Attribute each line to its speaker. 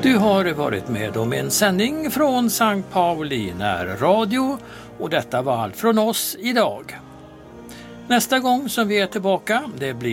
Speaker 1: Du har varit med om en sändning från Sankt Pauli närradio och detta var allt från oss idag. Nästa gång som vi är tillbaka, det blir